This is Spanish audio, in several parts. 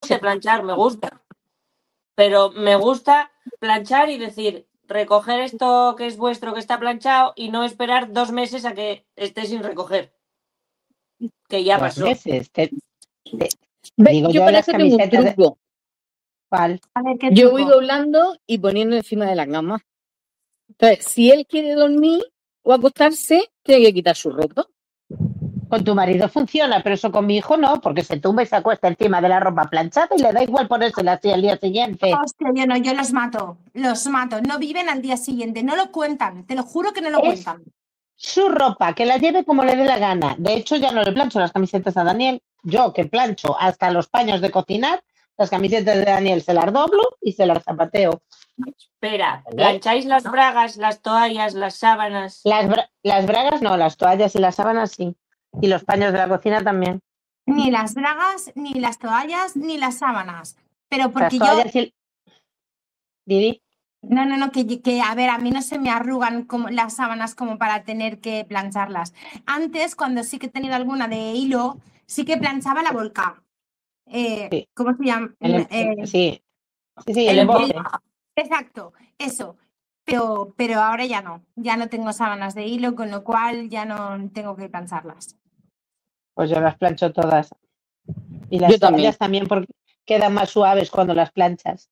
guste planchar, me gusta. Pero me gusta planchar y decir, recoger esto que es vuestro, que está planchado, y no esperar 2 meses a que esté sin recoger. Que ya 2 pasó. meses. Digo yo las para eso tengo un camisetas. truco. ¿Cuál? A ver, ¿qué Yo truco? voy doblando y poniendo encima de la cama. Entonces, si él quiere dormir o acostarse, tiene que quitar su ropa. Con tu marido funciona, pero eso con mi hijo no, porque se tumba y se acuesta encima de la ropa planchada y le da igual ponérsela así al día siguiente. Hostia, yo los mato. No viven al día siguiente, no lo cuentan, te lo juro que no lo Es cuentan. su ropa, que la lleve como le dé la gana. De hecho, ya no le plancho las camisetas a Daniel. Yo, que plancho hasta los paños de cocinar, las camisetas de Daniel se las doblo y se las zapateo. Espera, ¿plancháis las bragas, las toallas, las sábanas? Las bragas no, las toallas y las sábanas sí. Y los paños de la cocina también. Ni las bragas, ni las toallas, ni las sábanas. Pero porque Las toallas y Didi. No, que a ver, a mí no se me arrugan como las sábanas como para tener que plancharlas. Antes, cuando sí que he tenido alguna de hilo, sí que planchaba la volcá. Sí. ¿Cómo se llama? Sí, el emboce. Exacto, eso. Pero ahora ya no tengo sábanas de hilo, con lo cual ya no tengo que plancharlas. Pues yo las plancho todas. Y las toallas también, porque quedan más suaves cuando las planchas.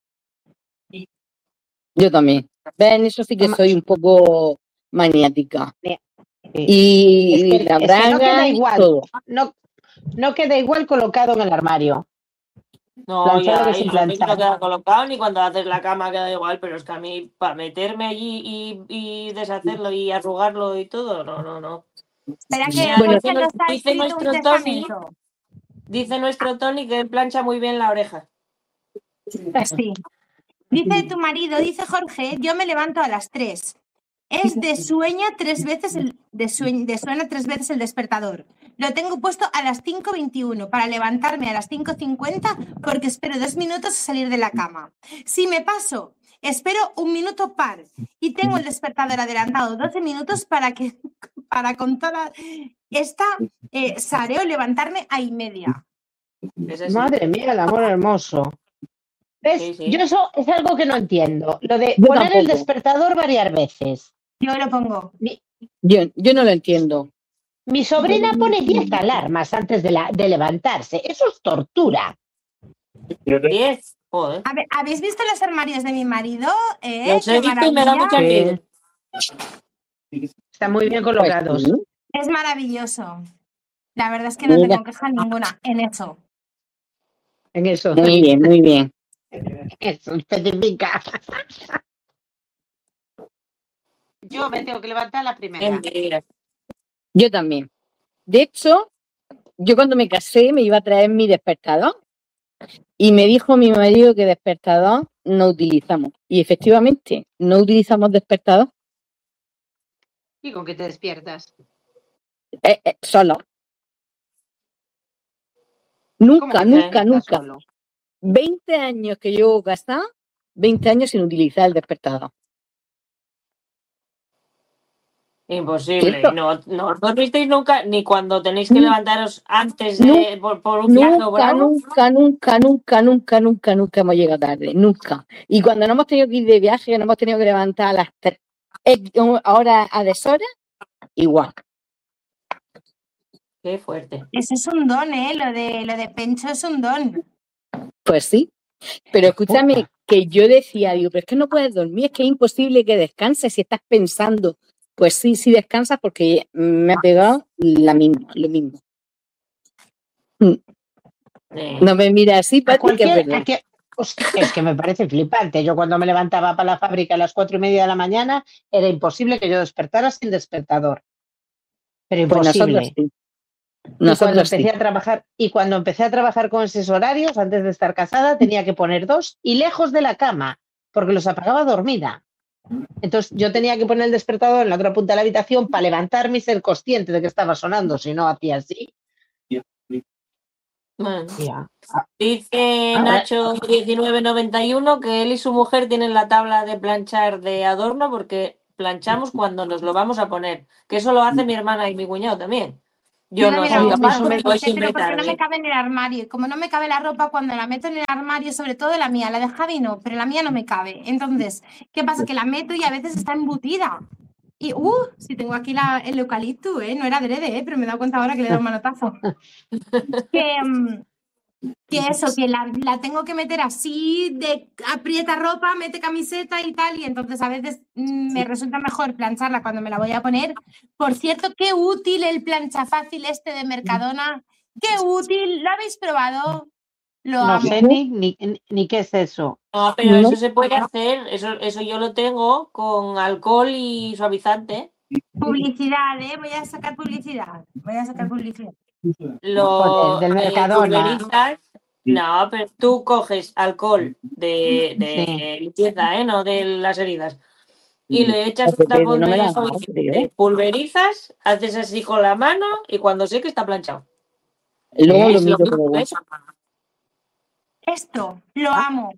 Yo también. Ven, eso sí que soy un poco maniática. Sí. Y la braga, es que no queda igual. todo. No queda igual colocado en el armario. No, Planchado ya, que sin no planchar. queda colocado, ni cuando haces la cama queda igual, pero es que a mí, para meterme allí y deshacerlo y arrugarlo y todo, no. Espera que Bueno, dice nuestro Tony que él plancha muy bien la oreja. Sí. Dice tu marido, dice Jorge, yo me levanto a las 3. Es de sueño 3 veces suena 3 veces el despertador. Lo tengo puesto a las 5:21 para levantarme a las 5:50 porque espero 2 minutos a salir de la cama. Si me paso, espero 1 minuto par y tengo el despertador adelantado 12 minutos para con toda esta sareo levantarme a 1:30. Madre mía, el amor hermoso. ¿Ves? Sí. Yo eso es algo que no entiendo. Lo de Yo poner tampoco. el despertador varias veces. Yo lo pongo. Yo no lo entiendo. Mi sobrina pone 10 alarmas antes de levantarse. Eso es tortura. 10. Joder. A ver, ¿habéis visto los armarios de mi marido? Los he visto y me da mucha envidia. Están muy bien colocados. Pues, es maravilloso. La verdad es que no tengo queja ninguna en eso. En eso. Muy bien, muy bien. Eso especifica. Yo me tengo que levantar la primera. Yo también. De hecho, yo cuando me casé me iba a traer mi despertador y me dijo mi marido que despertador no utilizamos. Y efectivamente, no utilizamos despertador. ¿Y con qué te despiertas? Solo. Nunca. Solo? 20 años que llevo casada, 20 años sin utilizar el despertador. Imposible. No dormisteis nunca, ni cuando tenéis que levantaros antes de por un viaje o por algo. Nunca hemos llegado tarde. Nunca. Y cuando no hemos tenido que ir de viaje, no hemos tenido que levantar a las 3 horas a deshora, igual. Qué fuerte. Eso es un don, lo de Pencho es un don. Pues sí. Pero escúchame, que yo decía, digo, pero es que no puedes dormir, es que es imposible que descanses si estás pensando. Pues sí descansas porque me ha pegado lo mismo. No me mira así, Pati, que es verdad. Es que me parece flipante. Yo cuando me levantaba para la fábrica a las 4:30 de la mañana, era imposible que yo despertara sin despertador. Pero imposible. Pues Y cuando empecé a trabajar con esos horarios, antes de estar casada, tenía que poner 2 y lejos de la cama, porque los apagaba dormida. Entonces yo tenía que poner el despertador en la otra punta de la habitación para levantarme y ser consciente de que estaba sonando, si no hacía así. Bueno. Dice Nacho 1991 que él y su mujer tienen la tabla de planchar de adorno porque planchamos cuando nos lo vamos a poner, que eso lo hace mi hermana y mi cuñado también. Yo no no me soy la A mí capaz eso me- porque voy pero siempre porque no me tarde. cabe en el armario. Y como no me cabe la ropa, cuando la meto en el armario, sobre todo la mía, la de Javi no, pero la mía no me cabe. Entonces, ¿qué pasa? Que la meto y a veces está embutida. Y, si tengo aquí el eucalipto, no era adrede, pero me he dado cuenta ahora que le he dado un manotazo. Que, que la tengo que meter así, de aprieta ropa, mete camiseta y tal, y entonces a veces me resulta mejor plancharla cuando me la voy a poner. Por cierto, qué útil el plancha fácil este de Mercadona, qué útil, ¿lo habéis probado? Lo No amo. sé ni qué es eso. No, pero No. eso se puede hacer, eso yo lo tengo con alcohol y suavizante. Publicidad, voy a sacar publicidad, Lo Joder, del Mercadona. pulverizas. No, pero tú coges alcohol de Sí. limpieza, no de las heridas. Y le echas un Pero tapón no me de la eso, hago, creo. pulverizas, haces así con la mano y cuando seque está planchado. Luego lo Es lo miro, pero mismo, bueno. ¿ves? Esto, lo Ah. amo.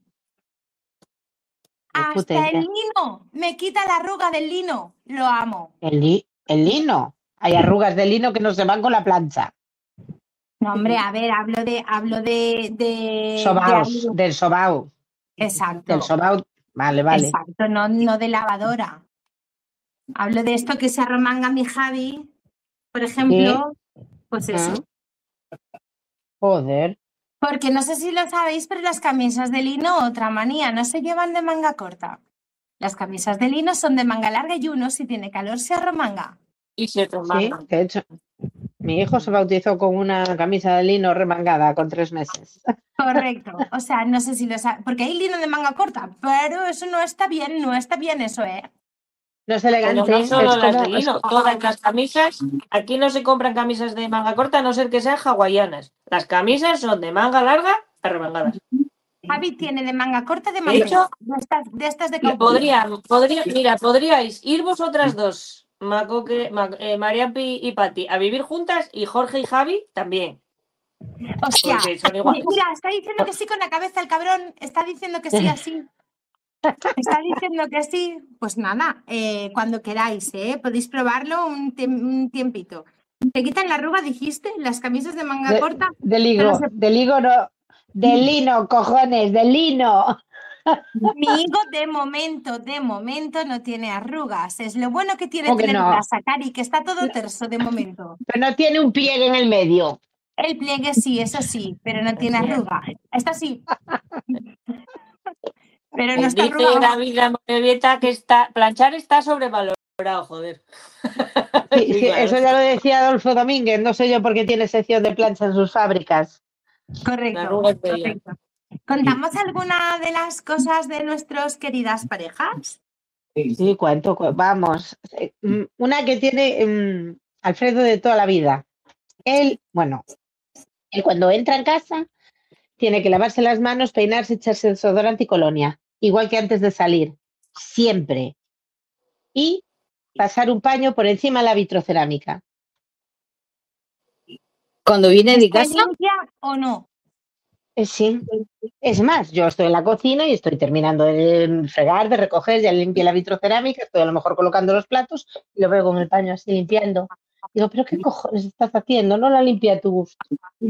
Ni puta Hasta el idea. lino, me quita la arruga del lino, lo amo. El lino. Hay arrugas de lino que no se van con la plancha. No, hombre, a ver, hablo de Sobaos, algo. del sobao. Exacto, Del sobao. Vale, vale. exacto, no de lavadora. Hablo de esto que se arremanga mi Javi, por ejemplo, pues eso. Joder. Porque no sé si lo sabéis, pero las camisas de lino, otra manía, no se llevan de manga corta. Las camisas de lino son de manga larga y uno, si tiene calor, se arremanga. Y se Sí, remanga. de hecho, mi hijo se bautizó con una camisa de lino remangada con 3 meses. Correcto, o sea, no sé si lo sabéis, porque hay lino de manga corta, pero eso no está bien eso, No es Pero elegante, no solo es las de como... lino, todas las camisas. Aquí no se compran camisas de manga corta a no ser que sean hawaianas. Las camisas son de manga larga, arremangadas. Javi tiene de manga corta, de De manga hecho, de estas de cowboy. podríais ir vosotras dos, Mariapi y Pati, a vivir juntas y Jorge y Javi también. Hostia, Porque son iguales. mira, está diciendo que sí con la cabeza el cabrón, está diciendo que sí así. Está diciendo que sí, pues nada, cuando queráis, podéis probarlo un tiempito. ¿Te quitan la arruga, dijiste? Las camisas de manga corta. Del Pero higo, del higo no, del lino, cojones, del lino. mi higo de momento no tiene arrugas. Es lo bueno que tiene ¿Cómo que tener no? la Sakari, que está todo terso de momento. Pero no tiene un pliegue en el medio. El pliegue sí, eso sí, pero no tiene arruga. Está así. Pero no está Dice arrugado. David Amorebieta que planchar está sobrevalorado, joder. Sí, Sí, sí, claro. eso ya lo decía Adolfo Domínguez. No sé yo por qué tiene sección de plancha en sus fábricas. La arruga es bella. Correcto. ¿Contamos alguna de las cosas de nuestras queridas parejas? Sí, cuento, vamos. Una que tiene Alfredo de toda la vida. Él cuando entra en casa tiene que lavarse las manos, peinarse, echarse desodorante y colonia, igual que antes de salir, siempre. Y pasar un paño por encima de la vitrocerámica. Cuando viene de ¿Está casa, limpia o no? Sí. Es más, yo estoy en la cocina y estoy terminando de fregar, de recoger, ya limpié la vitrocerámica, estoy a lo mejor colocando los platos y lo veo con el paño así limpiando. Digo, ¿pero qué cojones estás haciendo? No la limpia a tu gusto.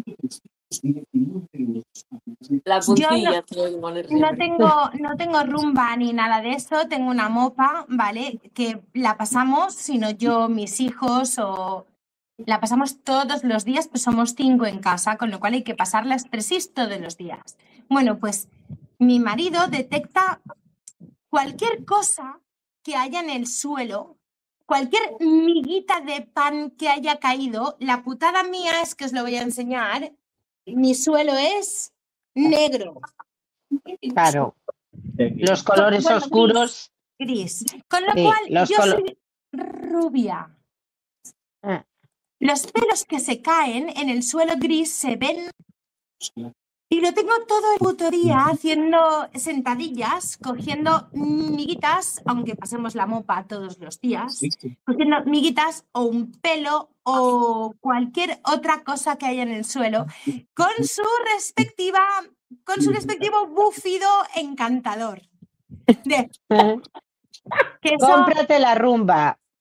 La puntilla. No tengo rumba ni nada de eso, tengo una mopa, ¿vale? Que la pasamos, sino yo, mis hijos o... La pasamos todos los días, pues somos 5 en casa, con lo cual hay que pasarlas precis todos los días. Bueno, pues mi marido detecta cualquier cosa que haya en el suelo, cualquier miguita de pan que haya caído. La putada mía es que os lo voy a enseñar. Mi suelo es negro. Claro, los colores Bueno, oscuros. Gris. Con lo Sí, cual yo soy rubia. Los pelos que se caen en el suelo gris se ven y lo tengo todo el puto día haciendo sentadillas, cogiendo miguitas, aunque pasemos la mopa todos los días, cogiendo miguitas o un pelo o cualquier otra cosa que haya en el suelo con su respectivo bufido encantador. Que eso, Cómprate la rumba,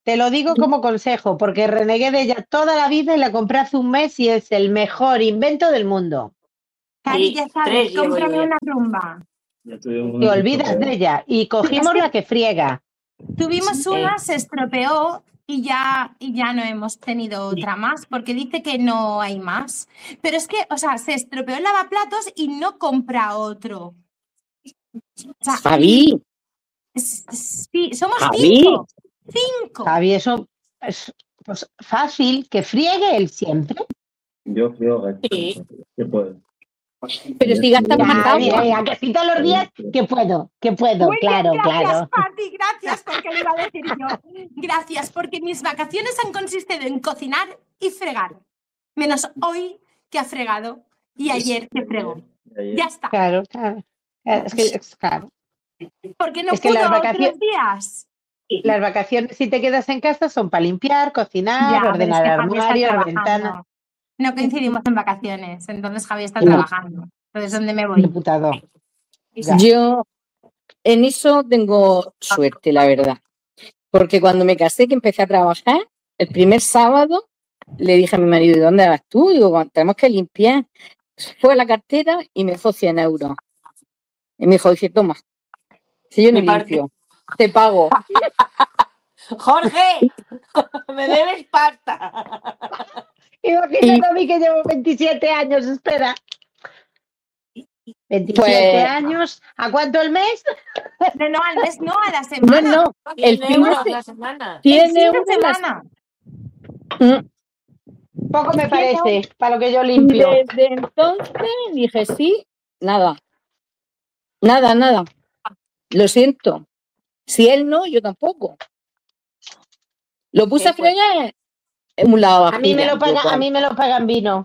Te lo digo como consejo, porque renegué de ella toda la vida y la compré hace un mes y es el mejor invento del mundo. Cari, Sí, ya sabes, 3 llevo yo cómprame ya. una rumba. Te olvidas de ella y cogimos la que friega. Tuvimos una, se estropeó y ya no hemos tenido otra más, porque dice que no hay más. Pero es que, o sea, se estropeó el lavaplatos y no compra otro. O sea, Javi, sí, somos Javi. 5. 5. Javi, eso es pues, fácil, que friegue él siempre. Yo friego Sí. ¿Qué puedo? Pero si gastas Ya, más mira, agua. mira, que si todos los días, que puedo, Muy claro, bien, gracias, claro. Pati, gracias, porque lo iba a decir yo. Gracias, porque mis vacaciones han consistido en cocinar y fregar. Menos hoy, que ha fregado, y ayer que fregó. Ya está. Claro, claro. Es que es claro. Porque no Es que pudo las vacaciones, otros días. las vacaciones, si te quedas en casa, son para limpiar, cocinar, Ya, pero es ordenar que Javi está armarios, trabajando. ventanas. No coincidimos en vacaciones, entonces Javi está No. trabajando. Entonces, ¿dónde me voy? Diputado. Ya. Yo en eso tengo suerte, la verdad. Porque cuando me casé, que empecé a trabajar, el primer sábado le dije a mi marido, ¿y dónde vas tú? Digo, "Bueno, tenemos que limpiar". Fue a la cartera y me dejó 100 euros. Y me dijo, dice, toma, si yo no Mi parte. limpio, te pago. Jorge, me debes pasta. Imagínate a mí que llevo 27 años, espera. 27 Pues- años, ¿a cuánto el mes? No, al mes no, a la No, semana. no, el 100 fin euros de la semana. 100 El fin de euros la semana. Poco me 100 parece, para lo que yo Y limpio. desde entonces dije, sí, nada. Nada. Lo siento. Si él no, yo tampoco. Lo puse Qué a fregar en un lado. A mí me lo pagan vino.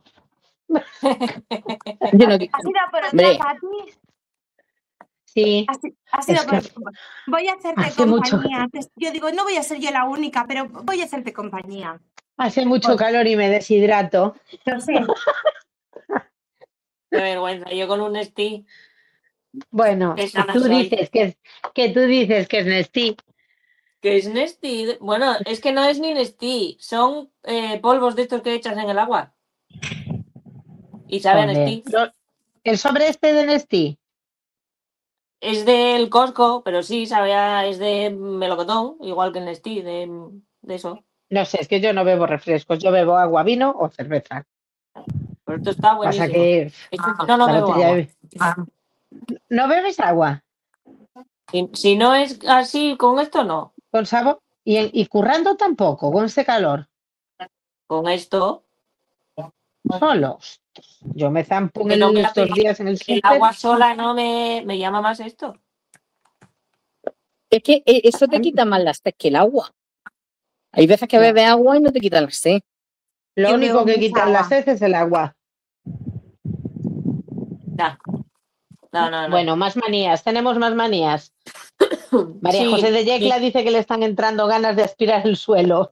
Yo no, ¿Has ido a por Hombre. otra, Pati? Sí, Has ido Es a por que Voy a hacerte hace mucho- compañía. Yo digo, no voy a ser yo la única, pero voy a hacerte compañía. hace mucho calor y me deshidrato. Lo sé. Qué vergüenza. Yo con un Nestí. Bueno, Qué que sana tú soy. dices que es Nestí. ¿Qué es Nestí? Bueno, es que no es ni Nestí. Son polvos de estos que echas en el agua. Y sabe a Joder. Nestí. El sobre este de Nestí. Es del Costco, pero sí, es de melocotón, igual que el Nestí, de eso. No sé, es que yo no bebo refrescos, yo bebo agua, vino o cerveza. Pero esto está Pasa buenísimo. que No la bebo botella agua. ¿No bebes agua Si no es así, con esto no. con sabor? Y currando tampoco, con este calor. Con esto, Solos. Yo me zampo Que no me estos hace- días en el el súper. agua sola no me llama más esto. Es que eso te quita más la sed que el agua. Hay veces que bebes agua y no te quita la sed. Lo Yo único bebo que mucha quita agua. la sed es el agua. No. Bueno, más manías, tenemos más manías. María Sí, José de Yecla dice que le están entrando ganas de aspirar el suelo.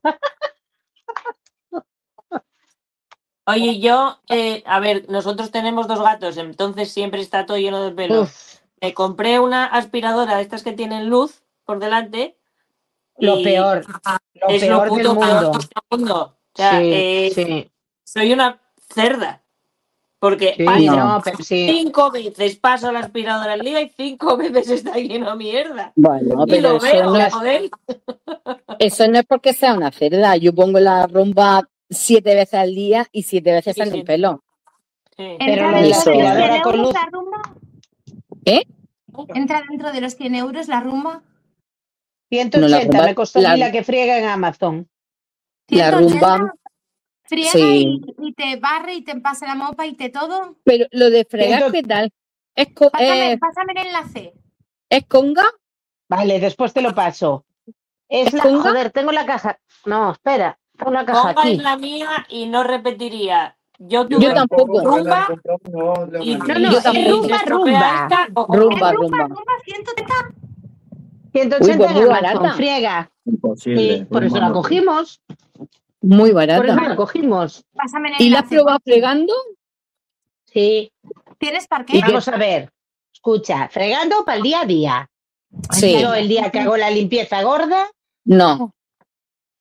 Oye, yo, a ver, nosotros tenemos 2 gatos, entonces siempre está todo lleno de pelo. Uf, Me compré una aspiradora de estas que tienen luz por delante. lo y peor es lo del puto mundo. peor del mundo. O sea, Sí. soy una cerda. Porque Sí, paso no, pero sí. 5 veces paso la aspiradora al día y 5 veces está lleno de mierda. Bueno, Y pero lo eso veo, no, joder. eso no es porque sea una cerda. Yo pongo la rumba 7 veces al día y 7 veces Sí, sale sí. un pelo. Sí. Pero ¿Entra lo de la dentro de los 100 aspiradora con euros luz. la rumba? ¿Eh? ¿Entra dentro de los 100 euros la rumba? 180 No, me costó a mí la que friega en Amazon. La 180, rumba, friega sí. y te barre y te pasa la mopa y te todo. Pero lo de fregar, Ciento- ¿qué tal? Pásame el enlace. ¿Es conga? Vale, después te lo paso. ¿Es conga? Joder, tengo la caja. No, espera, tengo la caja Conga es aquí. la mía y no repetiría. Yo tuve Yo tampoco. rumba y No, y no, si es rumba, se estropea rumba. esta, o Rumba, ¿Es rumba. rumba 130? 180 Uy, pues en muy Amazon, barata. friega. Imposible. Sí, por eso la cogimos. Muy Por eso la barata. cogimos. Pásame el ¿Y la has enlace. probado fregando? Sí. ¿Tienes parqué? ¿Y qué? Vamos a ver. Escucha, fregando para el día a día. Sí. Yo el día que hago la limpieza gorda, No.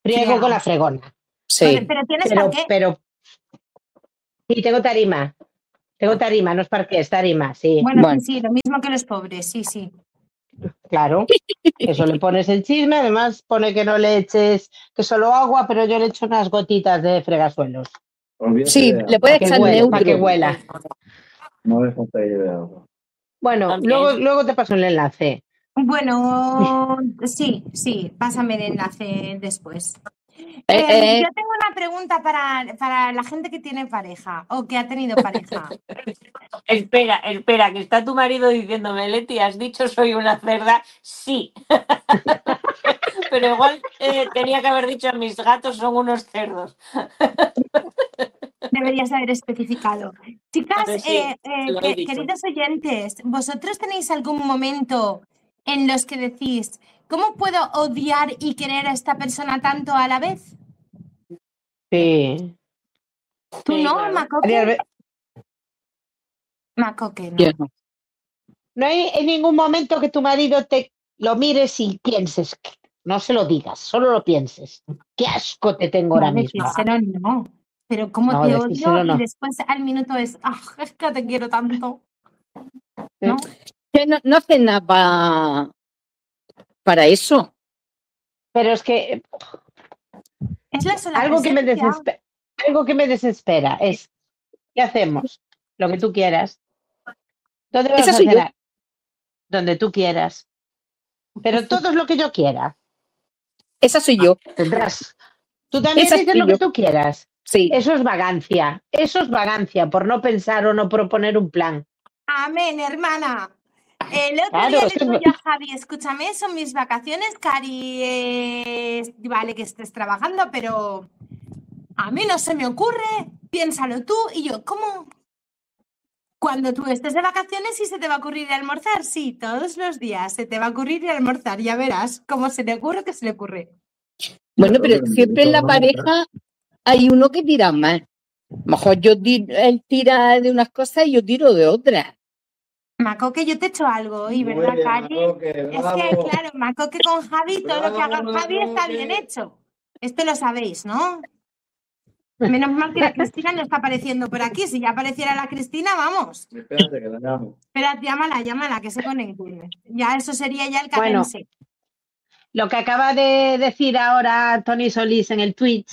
Friego con la fregona. Sí. Pero tienes Pero, parqué. pero, sí, tengo tarima. Tengo tarima, no es parqué, es tarima, sí. Bueno, Bueno. sí, lo mismo que los pobres, sí, sí. Claro. Eso le pones el chisme, además pone que no le eches, que solo agua, pero yo le echo unas gotitas de fregasuelos. Olvídate Sí, de le agua. puedes Que echar huela, para que neutro. huela. No le faltéis de agua. Bueno, También. luego te paso el enlace. Bueno, sí, pásame el enlace después. Eh, Yo tengo una pregunta para la gente que tiene pareja o que ha tenido pareja. Espera, que está tu marido diciéndome, Leti, ¿has dicho soy una cerda? Sí. Pero igual tenía que haber dicho mis gatos son unos cerdos. Deberías haber especificado. Chicas, Sí, se lo he dicho. queridos oyentes, ¿vosotros tenéis algún momento en los que decís, ¿cómo puedo odiar y querer a esta persona tanto a la vez? Sí. ¿Tú Sí, no, claro. Macoque? Macoque, no. yo no. No hay en ningún momento que tu marido te lo mires y pienses, no se lo digas, solo lo pienses. Qué asco te tengo ahora No, mismo. decírselo no. Pero ¿cómo No, te odio? decírselo no. Y después al minuto es que te quiero tanto. ¿No? Que no hace nada para eso. Pero es que Es la sola algo que me presencia. desespera es, ¿qué hacemos? Lo que tú quieras. ¿Dónde vamos Esa a soy yo. cenar? Donde tú quieras. Pero todo es lo que yo quiera. Esa soy yo. Tendrás. Tú también Esa dices soy lo que yo. tú quieras. Sí. Eso es vagancia por no pensar o no proponer un plan. Amén, hermana. El otro Claro, día le eso digo es- yo a Javi, escúchame, son mis vacaciones, Cari, vale que estés trabajando, pero a mí no se me ocurre, piénsalo tú. Y yo, ¿cómo? Cuando tú estés de vacaciones sí se te va a ocurrir ir a almorzar, sí, todos los días se te va a ocurrir ir a almorzar, ya verás cómo se le ocurre que se le ocurre. Bueno, Claro, pero siempre en la pareja hay uno que tira más. A lo mejor él tira de unas cosas y yo tiro de otras. Macoque, yo te echo algo hoy, Muy ¿verdad, bien, Cari? Macoque, Es que, bravo. claro, Macoque con Javi, todo lo que haga Bravo, Javi está Macoque. bien hecho. Esto lo sabéis, ¿no? Menos mal que la Cristina no está apareciendo por aquí. Si ya apareciera la Cristina, vamos. Espérate que la llamo. Espera, llámala, que se conecte. Ya eso sería ya el Bueno, cadense. lo que acaba de decir ahora Tony Solís en el Twitch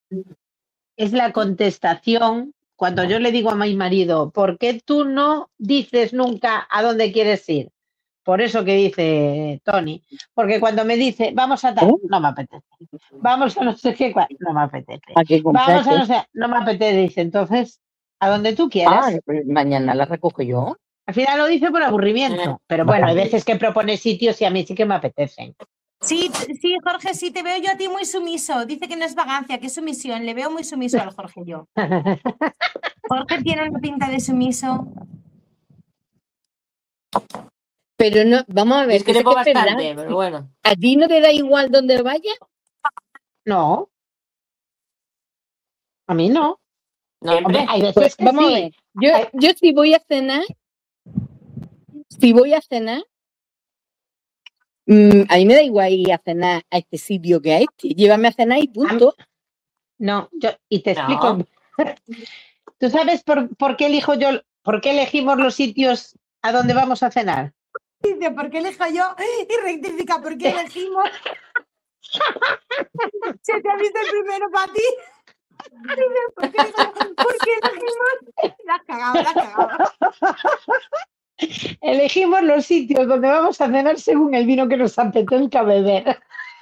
es la contestación cuando yo le digo a mi marido, ¿por qué tú no dices nunca a dónde quieres ir? Por eso que dice Tony, porque cuando me dice, vamos a tal, no me apetece. Vamos a no sé qué, no me apetece. ¿A qué Vamos a compraste? no sé, no me apetece, dice. Entonces, a donde tú quieras. Pues mañana la recojo yo. Al final lo dice por aburrimiento, pero bueno, hay veces que propone sitios y a mí sí que me apetecen. Sí, Jorge, sí, te veo yo a ti muy sumiso. Dice que no es vagancia, que es sumisión. Le veo muy sumiso al Jorge yo. Jorge tiene una pinta de sumiso. Pero no, vamos a ver, que sé Discrepo que es verdad. bastante, pero bueno. ¿A ti no te da igual dónde vayas? No, a mí no. No, Hombre, hay veces Pues que vamos a sí. ver. Yo si voy a cenar, a mí me da igual ir a cenar a este sitio que a este. Llévame a cenar y punto. No, y te No. explico. ¿Tú sabes por qué por qué elegimos los sitios a donde vamos a cenar? Dice, ¿por qué elijo yo? Y rectifica, ¿por qué elegimos? ¿Se te ha visto el primero para ti? Dice, ¿por qué elegimos? La has cagado. Elegimos los sitios donde vamos a cenar según el vino que nos apetezca beber.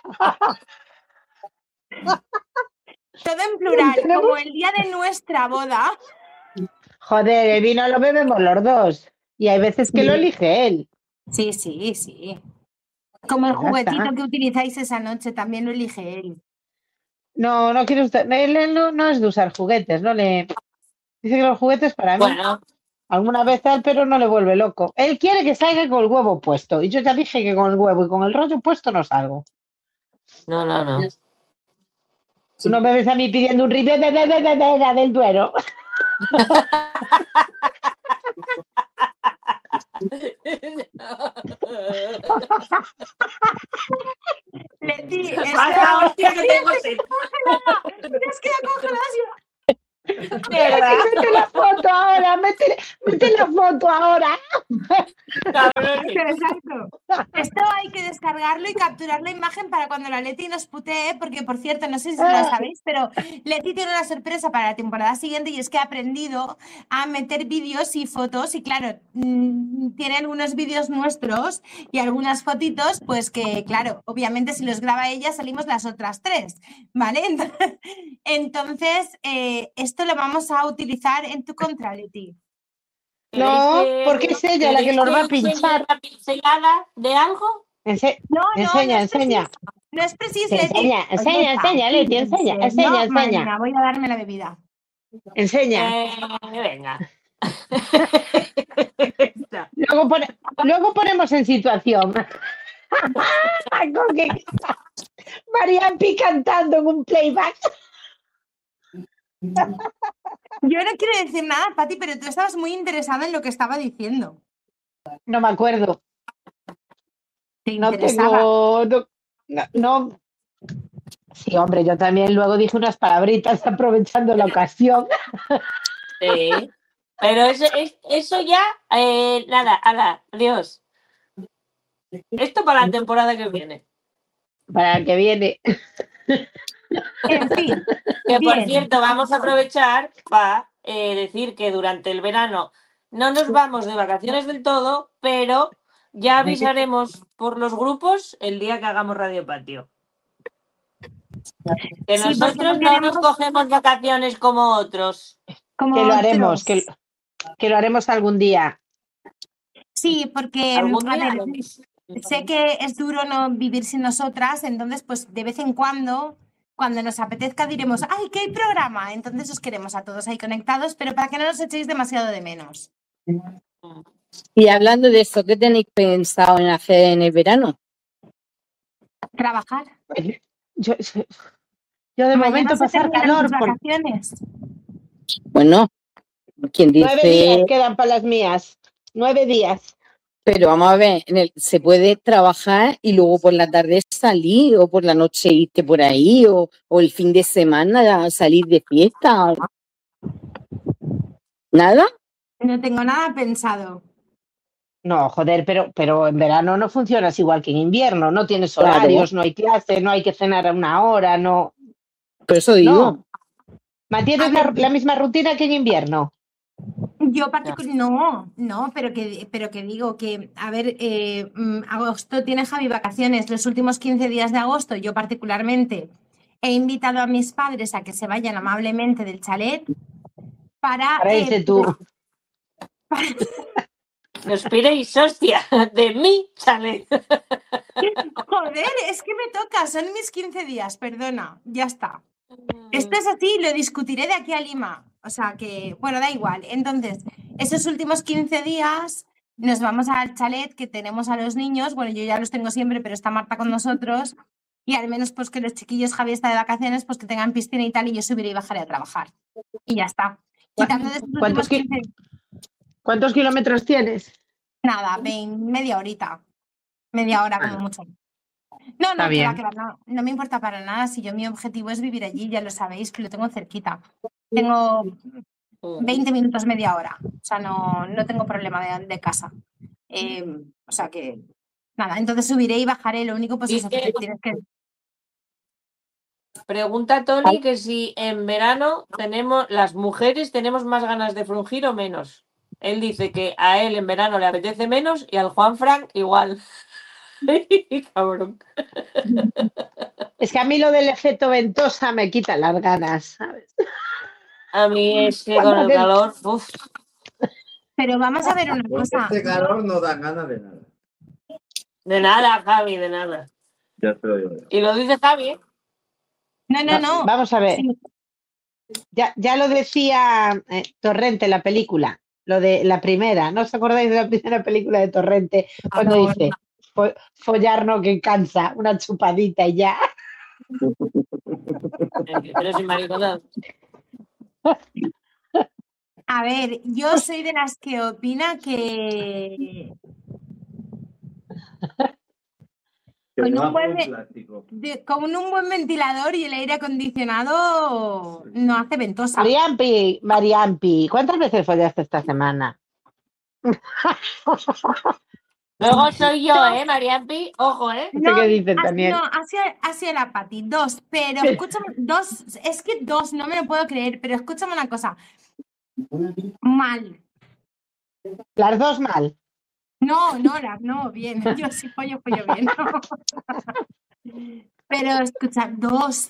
Todo en plural, como el día de nuestra boda. Joder, el vino lo bebemos los dos. Y hay veces que lo elige él. Sí. Como el Ya juguetito está. que utilizáis esa noche, también lo elige él. No quiere usted. Él no es de usar juguetes, no le. Dice que los juguetes para mí. Bueno, Alguna vez tal, pero no le vuelve loco. Él quiere que salga con el huevo puesto. Y yo ya dije que con el huevo y con el rollo puesto no salgo. no. Tú no me ves a mí pidiendo un ribeye del Duero. Leti, ¡Pasa, hostia, que tengo sed! te has quedado congelada. ¡Mierda! Mete la foto ahora, mete la foto ahora. Cabrones. Exacto. Esto hay que descargarlo y capturar la imagen para cuando la Leti nos putee, porque por cierto, no sé si lo sabéis, pero Leti tiene una sorpresa para la temporada siguiente y es que ha aprendido a meter vídeos y fotos y claro, tiene algunos vídeos nuestros y algunas fotitos, pues que claro, obviamente si los graba ella salimos las otras 3, ¿vale? Entonces, esto lo vamos a utilizar en tu contra, Leti. No, porque es ella la que los va a pinchar. ¿Una pincelada de algo? Enseña, enseña. No es preciso, Sí, Leti. enseña, Leti, enseña. Madre mía, voy a darme la bebida. Enseña. Venga. Luego ponemos en situación. Con que Mariampi cantando en un playback. Yo no quiero decir nada, Pati, pero tú estabas muy interesada en lo que estaba diciendo. No me acuerdo. ¿Te No interesaba? tengo. No. Sí, hombre, yo también luego dije unas palabritas aprovechando la ocasión. Sí. Pero eso ya, nada, adiós. Esto para la temporada que viene. Para el que viene. En fin. Que por Bien. cierto, vamos a aprovechar para decir que durante el verano no nos vamos de vacaciones del todo, pero ya avisaremos por los grupos el día que hagamos Radio Patio. Que Sí, porque nosotros no no queremos- nos cogemos vacaciones como otros. Como Que lo haremos, otros. que lo haremos algún día. Sí, porque, Algún a día ver, haremos. sé que es duro no vivir sin nosotras, entonces, pues de vez en cuando nos apetezca, diremos, ¡ay, que hay programa! Entonces os queremos a todos ahí conectados, pero para que no nos echéis demasiado de menos. Y hablando de eso, ¿qué tenéis pensado en hacer en el verano? Trabajar. Yo de Mañana momento se pasar terminan calor. tus vacaciones. Bueno, quien 9 días dice, quedan para las mías. 9 días. pero vamos a ver, se puede trabajar y luego por la tarde salir o por la noche irte por ahí o el fin de semana salir de fiesta. ¿Nada? No tengo nada pensado. No, joder, pero en verano no funcionas igual que en invierno. No tienes Claro. horarios, no hay clases, no hay que cenar a una hora, no. Por eso digo. No. ¿Mantienes la misma rutina que en invierno? Yo no, pero que digo que, a ver, agosto tiene Javi vacaciones, los últimos 15 días de agosto, yo particularmente he invitado a mis padres a que se vayan amablemente del chalet para irte tú. Os piréis, hostia, de mí sale. Joder, es que me toca, son mis 15 días, perdona, ya está. Esto es así, lo discutiré de aquí a Lima. O sea que, bueno, da igual. Entonces, esos últimos 15 días nos vamos al chalet que tenemos a los niños. Bueno, yo ya los tengo siempre, pero está Marta con nosotros. Y al menos, pues que los chiquillos, Javi está de vacaciones, pues que tengan piscina y tal, y yo subiré y bajaré a trabajar. Y ya está. Quitando de esos últimos 15 días, ¿Cuántos kilómetros tienes? nada, media horita. Media hora como mucho. No, Está que va, bien. no me importa para nada. Si yo mi objetivo es vivir allí, ya lo sabéis, que lo tengo cerquita. Tengo 20 minutos, media hora. O sea, no tengo problema de casa. O sea que, nada, entonces subiré y bajaré. Lo único, pues eso, que tienes que... Pregunta Tony que si en verano las mujeres tenemos más ganas de frungir o menos. Él dice que a él en verano le apetece menos y al Juan Frank igual. Cabrón. Es que a mí lo del efecto ventosa me quita las ganas, ¿sabes? A mí es que con el calor, uf. Pero vamos a ver una cosa. Este calor no da ganas de nada. De nada, Javi, de nada. Ya te lo digo yo. Y lo dice Javi, ¿eh? No. Vamos a ver. Sí. Ya lo decía Torrente en la película, lo de la primera. ¿No os acordáis de la primera película de Torrente? Cuando dice, follar no que cansa, una chupadita y ya. Pero sin mariconada. A ver, yo soy de las que opina que... Que Con va un por buen un de- plástico. con un buen ventilador y el aire acondicionado no hace ventosa. Mariampi, ¿cuántas veces follaste esta semana? Luego soy yo, Mariampi. Ojo, No sé qué dice Daniel. Ha sido la Pati, 2, pero escúchame, 2, es que 2, no me lo puedo creer, pero escúchame una cosa. Mal. Las dos mal. No, bien. Yo sí pollo bien. Pero escucha, 2.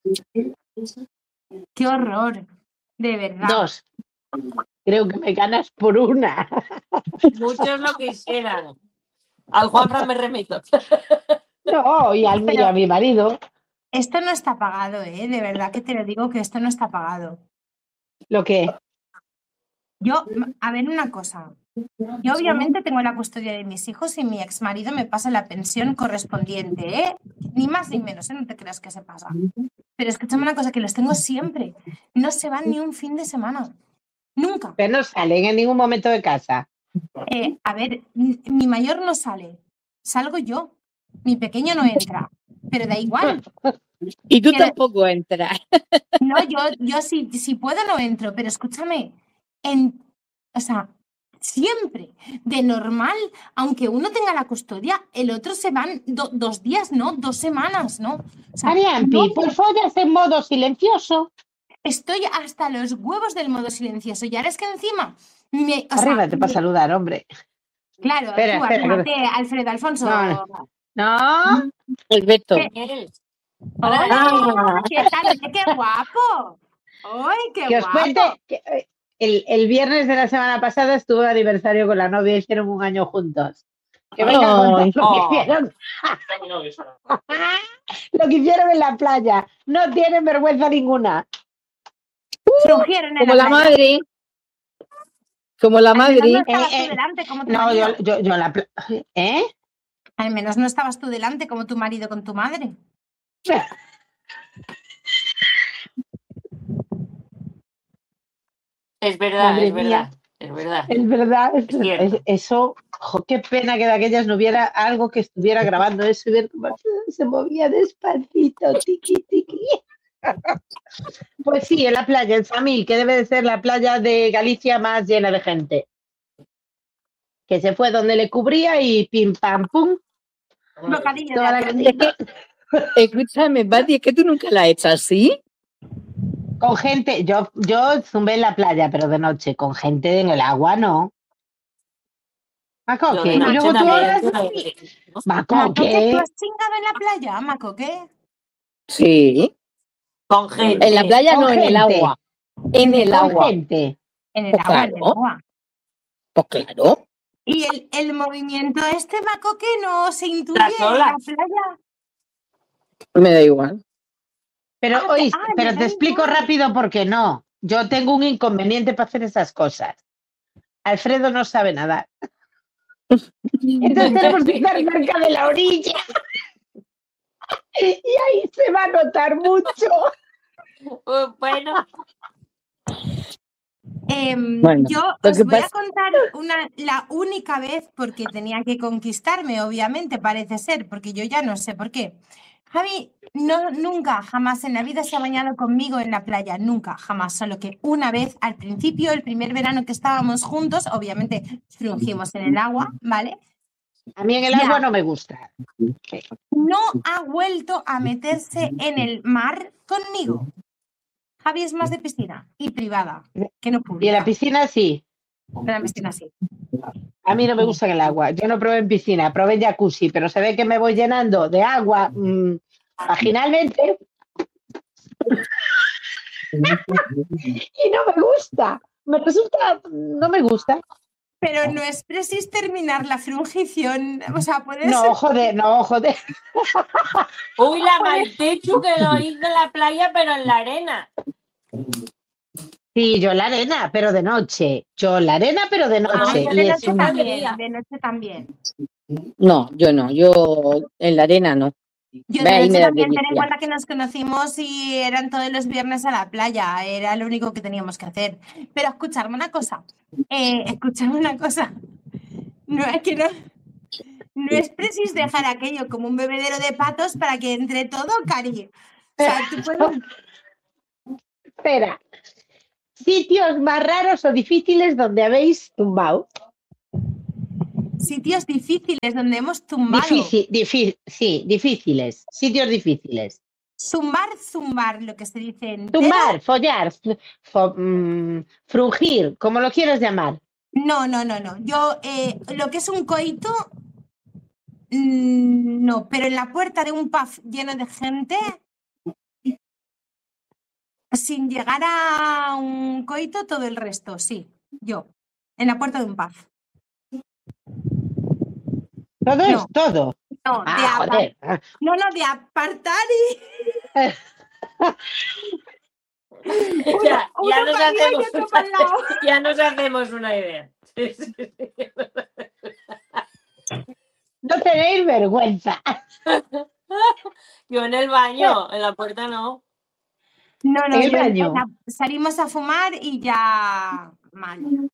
Qué horror, de verdad. 2. Creo que me ganas por 1. Muchos lo quisieran. Al Juanfran me remito. No, y a mi marido. Esto no está pagado, de verdad que te lo digo que esto no está pagado. ¿Lo qué? Yo, a ver una cosa. Yo obviamente tengo la custodia de mis hijos y mi exmarido me pasa la pensión correspondiente, Ni más ni menos, no te creas que se pasa. Pero escúchame una cosa, que los tengo siempre. No se van ni un fin de semana. Nunca. Pero no salen en ningún momento de casa. A ver, mi mayor no sale. Salgo yo. Mi pequeño no entra. Pero da igual. Y tú tampoco entras. No, yo si puedo no entro, pero escúchame, o sea, siempre, de normal, aunque uno tenga la custodia, el otro se van 2 días, ¿no? 2 semanas, ¿no? O sea, Mariampi, pues follas en modo silencioso. Estoy hasta los huevos del modo silencioso y ahora es que encima... Arríbate para saludar, hombre. Claro, espera, arríbate, Alfredo Alfonso. No. Alberto. ¡Hola! ¿Qué tal? ¡Qué guapo! ¡Ay, qué que os guapo! cuente que el viernes de la semana pasada estuvo de aniversario con la novia, hicieron 1 año juntos. Que venga a contar lo que hicieron. Lo que hicieron en la playa. No tienen vergüenza ninguna. Frungieron en Como la playa. madre. Como la madre. No estabas tú delante como tu marido. yo la Al menos no estabas tú delante como tu marido con tu madre. Es verdad, Madre es verdad, mía. es verdad. Es verdad, cierto. eso, qué pena que de aquellas no hubiera algo que estuviera grabando eso y ver cómo se movía despacito, tiqui, tiqui. Pues sí, en la playa, en Samil, que debe de ser la playa de Galicia más llena de gente. Que se fue donde le cubría y pim, pam, pum. Bocadillo Toda la gente, Escúchame, Pati, es que tú nunca la has hecho así. con gente, yo zumbé en la playa, pero de noche, con gente en el agua, no. Macoque, y luego tú ahora... Macoque, ¿tú Macoque. has chingado en la playa, Macoque? Sí. Con gente. En la playa Con no, en el gente. agua. En el Con agua. gente. En el Pues agua, en el claro. agua. Pues claro. Y el movimiento Macoque, no se intuye Las en la olas. playa. Me da igual. Pero, pero me te da explico igual. rápido por qué no. Yo tengo un inconveniente para hacer esas cosas. Alfredo no sabe nadar. Entonces tenemos que estar cerca de la orilla. Y ahí se va a notar mucho. Bueno, Bueno, Yo lo os que voy a pasa- contar la única vez, porque tenía que conquistarme, obviamente, parece ser, porque yo ya no sé por qué. Javi nunca, jamás en la vida se ha bañado conmigo en la playa, nunca, jamás, solo que una vez al principio, el primer verano que estábamos juntos, obviamente frungimos en el agua, ¿vale? A mí en el Ya. agua no me gusta. No ha vuelto a meterse en el mar conmigo. Javi es más de piscina y privada, que no Y en pública. la piscina sí. En la piscina sí. A mí no me gusta en el agua. Yo no probé en piscina, probé en jacuzzi, pero se ve que me voy llenando de agua vaginalmente y no me gusta. No me gusta. Pero no es preciso terminar la frungición. O sea, puedes. No, joder. uy, la Maitechu que lo hizo en la playa, pero en la arena. Sí, yo la arena, pero de noche. Yo la arena, pero de noche. yo Y de es noche un- también. De noche también. No, yo no. Yo en la arena no. Yo Ve, de ahí noche me das también, ten en delicia. cuenta que nos conocimos y eran todos los viernes a la playa. Era lo único que teníamos que hacer. Pero escucharme una cosa. No es que no. No es preciso dejar aquello como un bebedero de patos para que entre todo, Cari. O sea, tú puedes... Espera. Sitios más raros o difíciles donde habéis tumbado. Sitios difíciles donde hemos tumbado. Sí, difíciles. Sitios difíciles. Zumbar, lo que se dice entero. Tumbar, follar, frungir, como lo quieras llamar. No. Yo, lo que es un coito, no, pero en la puerta de un pub lleno de gente, sin llegar a un coito, todo el resto, sí, yo, en la puerta de un pub. Todo No. es todo. No, Joder. de apartar Ya uno nos para arriba y hacemos otro para el lado. ya nos hacemos una idea. Sí. No tenéis vergüenza. Yo en el baño, en la puerta no. No, En el yo, baño. o sea, salimos a fumar y ya mal.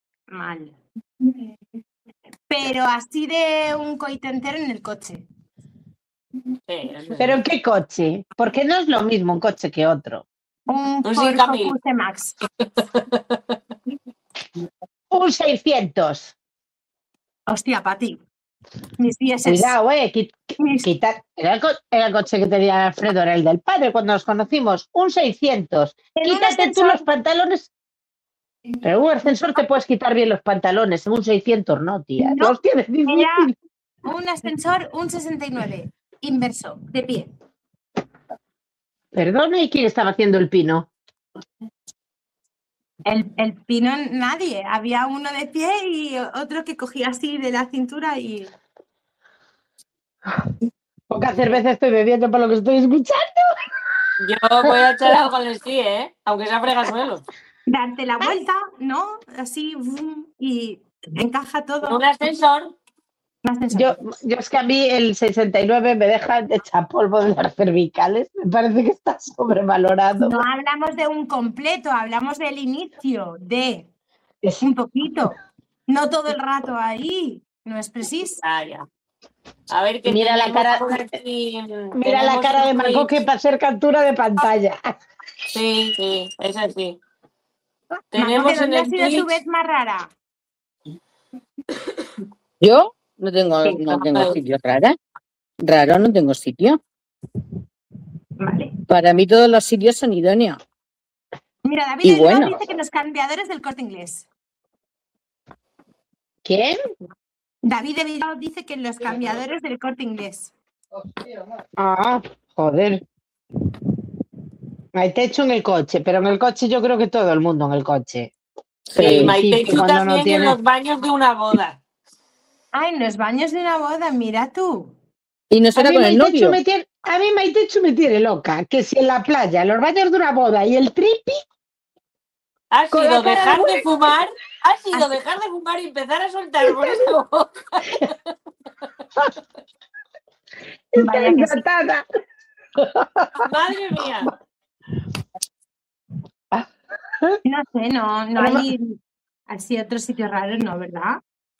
Pero así de un coito entero en el coche. Sí, ¿Pero en qué coche? Porque no es lo mismo un coche que otro. Un Un Ford 5000. Focus Max. Un 600. Hostia, Pati. Mis dieces. Cuidado, quitar. Era el coche que tenía Alfredo, era el del padre cuando nos conocimos. Un 600. En un Quítate tú ascensor. los pantalones. Pero en un ascensor te puedes quitar bien los pantalones. En un 600 no, tía. No, Los tienes difícil. Era un ascensor, un 69. Inverso, de pie. Perdona, ¿y quién estaba haciendo el pino? El pino, nadie. Había uno de pie y otro que cogía así de la cintura y... Poca cerveza estoy bebiendo por lo que estoy escuchando. Yo voy a echar algo al esquí, aunque sea fregasuelos. Darte la vuelta, ¿no? Así, y encaja todo. Un ascensor. Un ascensor. Yo es que a mí el 69 me deja hecha polvo de las cervicales. Me parece que está sobrevalorado. No hablamos de un completo, hablamos del inicio, de un poquito. No todo el rato ahí. No es preciso. Ya. A ver qué Mira la cara, aquí. mira la cara de Marco que para hacer captura de pantalla. Sí, es así. Marco, Tenemos ¿de dónde en ha el sido tu Twitch. vez más rara? Yo no tengo sitio raro no tengo sitio. Vale. Para mí todos los sitios son idóneos. Mira, David Y Bilbao bueno. dice que los cambiadores del Corte Inglés. ¿Quién? David de Bilbao dice que en los cambiadores del Corte Inglés. Ah, joder. Hay techo en el coche, pero en el coche yo creo que todo el mundo en el coche. Sí, Sí, Maitechu cuando también no tiene- en los baños de una boda. Ah, en los baños de una boda, mira tú. Y no A será mí con el novio. Maitechu me tiene loca, que si en la playa, en los baños de una boda y el tripi, Ha Con sido la cara dejar de- de fumar. Ha sido dejar de fumar y empezar a soltar por esa boca. está Vaya que sí. encantada. Madre mía. No sé, no Pero hay así otros sitios raros, ¿no? ¿Verdad?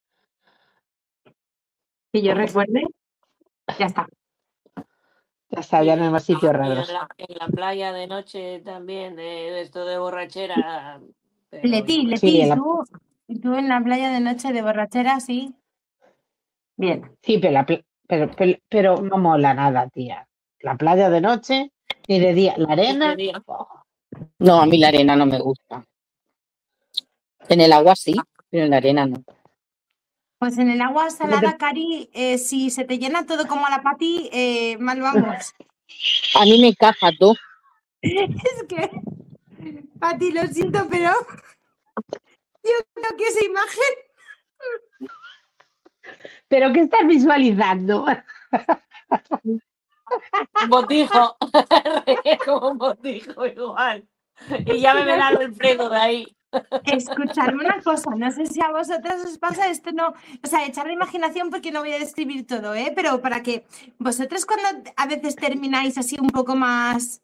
Que yo recuerde. Ya está. Ya está, ya no hay más sitios Y raros. en la playa de noche también, de esto de borrachera. pero Leti, yo- Sí, en la- ¿tú en la playa de noche de borrachera, sí? Bien. Sí, pero no mola nada, tía. La playa de noche ni de día. La arena. Este día. No, a mí la arena no me gusta. En el agua sí, pero en la arena no. Pues en el agua salada, Cari, si se te llena todo como a la Pati, mal vamos. A mí me encaja todo. Es que, Pati, lo siento, pero yo creo que esa imagen... ¿Pero qué estás visualizando? Un botijo. Como un botijo igual. Y ya me verá Alfredo de ahí. Escuchadme una cosa, no sé si a vosotras os pasa esto, no, o sea, echar la imaginación porque no voy a describir todo, pero para que vosotros cuando a veces termináis así un poco más,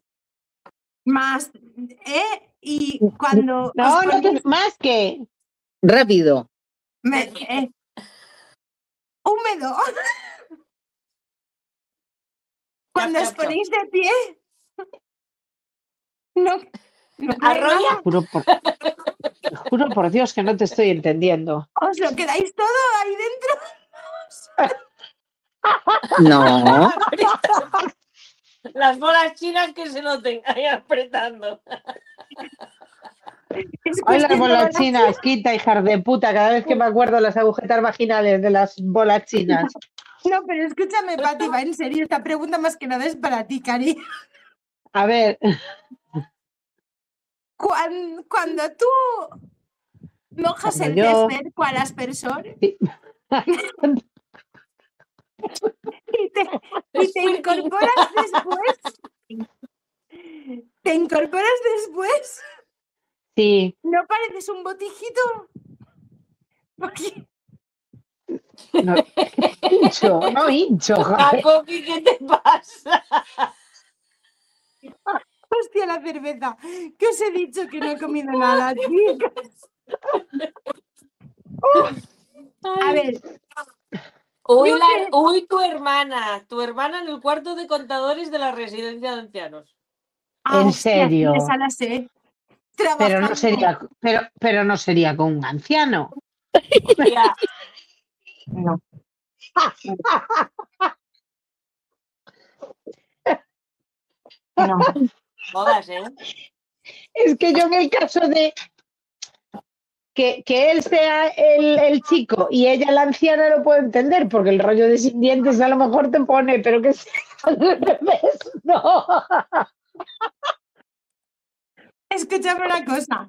y cuando No, os no ponéis, más que. Rápido. húmedo. Cuando os Chap, chap, chap. ponéis de pie, no Arrolla. Juro por Dios que no te estoy entendiendo. os lo quedáis todo ahí dentro. No. Las bolas chinas que se noten ahí apretando. Es Ay, las cuestión de bolas bolas chinas, quita, hijas de puta. Cada vez que me acuerdo las agujetas vaginales de las bolas chinas. No, pero escúchame, Pati, va en serio. Esta pregunta más que nada es para ti, Cari. A ver, Cuando tú mojas Cuando el yo- césped cual aspersor Sí. y te incorporas después. ¿Te incorporas después? sí, ¿No pareces un botijito? Porque no, hincho, joder. Macoqui, ¿qué te pasa? hostia, la cerveza. Que os he dicho que no he comido nada, chicas. A ver, Uy, yo que- uy, tu hermana en el cuarto de contadores de la residencia de ancianos. ¿En hostia, serio? esa la sé. Pero Trabajando. no sería, pero no sería con un anciano. Ya, No. No. jodas, ¿eh? Es que yo en el caso de que él sea el chico y ella la anciana lo puedo entender, porque el rollo de sin dientes a lo mejor te pone, pero que sea al revés, no. Escúchame una cosa.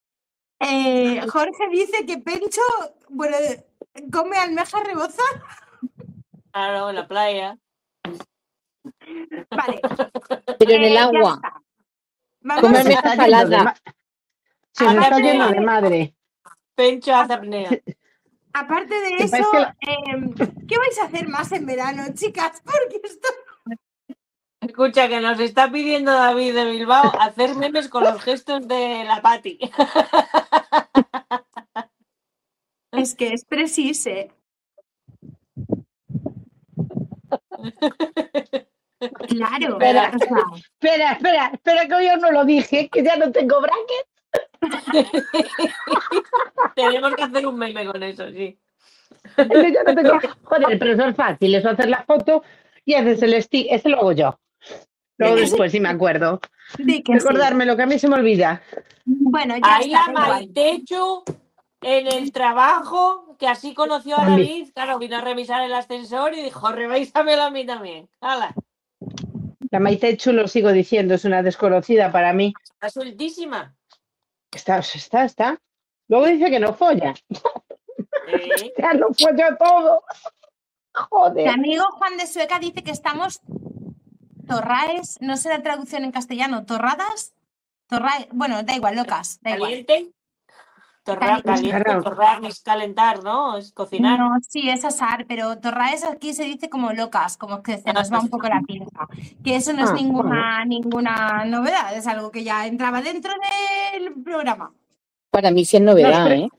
Jorge dice que Pencho, bueno, come almeja reboza. Claro, en la playa. Vale. Pero en el ya agua. está. Vamos Come Se almeja está yendo de salada. se os está Aparte yendo de- de madre. Pencho hace apnea. Aparte de Que eso, parece que la- ¿qué vais a hacer más en verano, chicas? Porque esto... Escucha, que nos está pidiendo David de Bilbao hacer memes con los gestos de la Pati. Es que es preciso. Claro. Espera. O sea, Espera, que yo no lo dije, que ya no tengo bracket. Tenemos que hacer un meme con eso, sí. Que ya no tengo. Joder, pero eso es fácil, eso hacer la foto y haces el stick, ese lo hago yo. Luego después, si me acuerdo. di que sí. Recordarme lo que a mí se me olvida. Bueno, ya Ahí está. a da igual. Maitechu en el trabajo, que así conoció a También. David, claro, vino a revisar el ascensor y dijo, revísamelo a mí también. ¡Hala! La Maitechu, lo sigo diciendo, es una desconocida para mí. Está sueltísima. Está. Luego dice que no folla. Sí. Ya lo folla todo. Mi Joder. amigo Juan de Sueca dice que estamos torraes, no sé la traducción en castellano, torradas, torraes, bueno, da igual, locas, da igual. ¿Caliente? Caliente, Claro. torrar es calentar, ¿no? Es cocinar. No, sí, es asar, pero torraes aquí se dice como locas, como que se nos va un poco la pinza. Que eso no es ninguna novedad, es algo que ya entraba dentro del programa. Para mí sí es novedad, ¿eh?